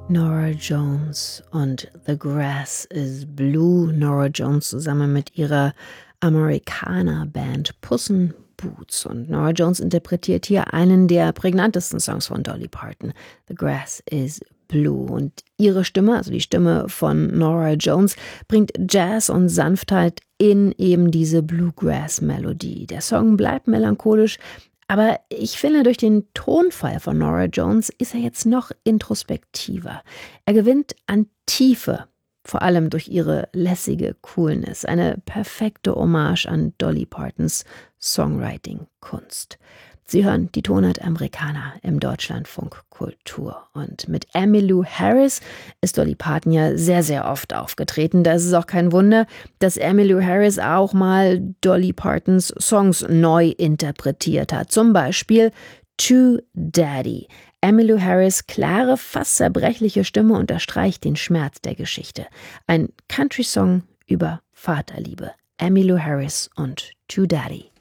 Norah Jones und The Grass is Blue. Norah Jones zusammen mit ihrer Amerikaner-Band Puss in Boots. Und Norah Jones interpretiert hier einen der prägnantesten Songs von Dolly Parton, The Grass is Blue. Und ihre Stimme, also die Stimme von Norah Jones, bringt Jazz und Sanftheit in eben diese Bluegrass-Melodie. Der Song bleibt melancholisch, aber ich finde, durch den Tonfall von Norah Jones ist er jetzt noch introspektiver. Er gewinnt an Tiefe, vor allem durch ihre lässige Coolness. Eine perfekte Hommage an Dolly Partons Songwriting-Kunst. Sie hören die Tonart Amerikaner im Deutschlandfunk Kultur. Und mit Emmylou Harris ist Dolly Parton ja sehr, sehr oft aufgetreten. Da ist es auch kein Wunder, dass Emmylou Harris auch mal Dolly Partons Songs neu interpretiert hat. Zum Beispiel To Daddy. Emmylou Harris' klare, fast zerbrechliche Stimme unterstreicht den Schmerz der Geschichte. Ein Country-Song über Vaterliebe. Emmylou Harris und To Daddy.